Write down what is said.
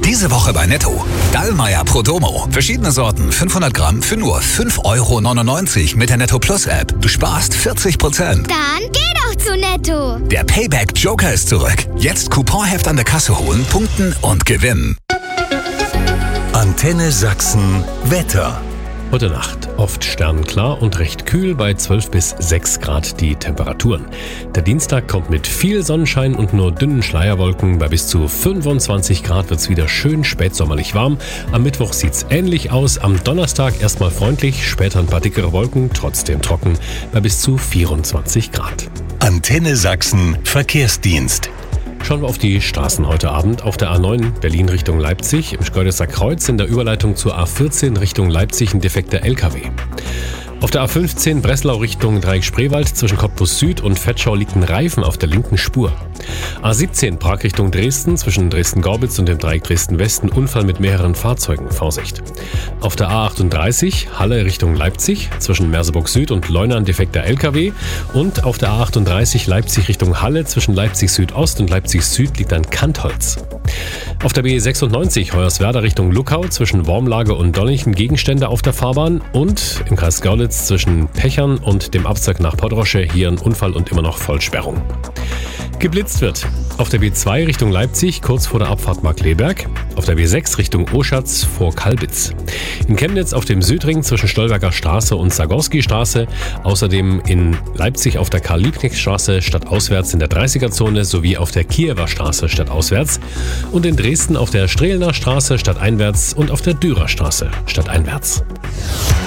Diese Woche bei Netto. Dallmayr Prodomo. Verschiedene Sorten, 500 Gramm für nur 5,99 € mit der Netto Plus App. Du sparst 40%. Dann geh doch zu Netto. Der Payback Joker ist zurück. Jetzt Couponheft an der Kasse holen, punkten und gewinnen. Antenne Sachsen Wetter. Heute Nacht oft sternklar und recht kühl, bei 12 bis 6 Grad die Temperaturen. Der Dienstag kommt mit viel Sonnenschein und nur dünnen Schleierwolken. Bei bis zu 25 Grad wird es wieder schön spätsommerlich warm. Am Mittwoch sieht's ähnlich aus. Am Donnerstag erstmal freundlich, später ein paar dickere Wolken, trotzdem trocken, bei bis zu 24 Grad. Antenne Sachsen Verkehrsdienst. Schauen wir auf die Straßen heute Abend. Auf der A9 Berlin Richtung Leipzig, im Schkeuditzer Kreuz in der Überleitung zur A14 Richtung Leipzig ein defekter LKW. Auf der A15 Breslau Richtung Dreieck Spreewald zwischen Cottbus Süd und Vetschau liegt ein Reifen auf der linken Spur. A17 Prag Richtung Dresden zwischen Dresden-Gorbitz und dem Dreieck Dresden-Westen Unfall mit mehreren Fahrzeugen, Vorsicht. Auf der A38 Halle Richtung Leipzig zwischen Merseburg Süd und Leuna ein defekter LKW und auf der A38 Leipzig Richtung Halle zwischen Leipzig Südost und Leipzig Süd liegt ein Kantholz. Auf der B96 Hoyerswerda Richtung Luckau zwischen Wormlage und Donnichen Gegenstände auf der Fahrbahn und im Kreis Görlitz zwischen Pechern und dem Abzweig nach Podrosche hier ein Unfall und immer noch Vollsperrung. Geblitzt wird auf der B2 Richtung Leipzig kurz vor der Abfahrt Markkleeberg, auf der B6 Richtung Oschatz vor Kalbitz. In Chemnitz auf dem Südring zwischen Stolberger Straße und Zagorski-Straße, außerdem in Leipzig auf der Karl-Liebknecht-Straße stadtauswärts in der 30er-Zone sowie auf der Kiewer Straße stadtauswärts und in Dresden auf der Strehlener Straße stadteinwärts und auf der Dürerstraße stadteinwärts.